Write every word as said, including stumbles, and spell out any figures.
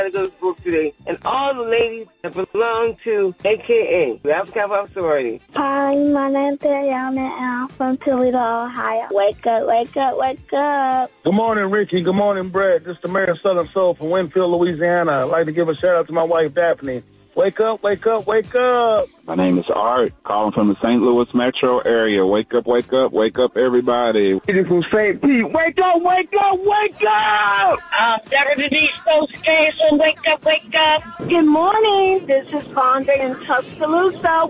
Goes book today, and all the ladies that belong to A K A, the African Pop Sorority. Hi, my name's Ariana, and I'm from Toledo, Ohio. Wake up, wake up, wake up. Good morning, Ricky. Good morning, Brett. This is the Mayor of Southern Soul from Winfield, Louisiana. I'd like to give a shout-out to my wife, Daphne. Wake up, wake up, wake up. My name is Art, calling from the Saint Louis metro area. Wake up, wake up, wake up, everybody. It from Saint Pete. Wake up, wake up, wake up. Uh, Deborah Denise Stokes Jason, wake up, wake up. Good morning. This is Fonda in Tuscaloosa.